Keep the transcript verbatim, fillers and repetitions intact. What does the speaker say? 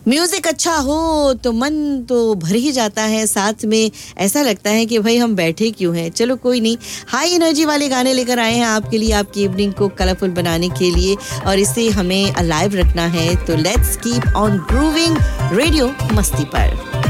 Music अच्छा हो तो मन तो भर ही जाता है, साथ में ऐसा लगता है कि भाई हम बैठे क्यों हैं। चलो कोई नहीं, हाई एनर्जी वाले गाने लेकर आए हैं आपके लिए, आपकी इवनिंग को कलरफुल बनाने के लिए, और इसे हमें अलाइव रखना है। तो let's keep on grooving radio मस्ती पर।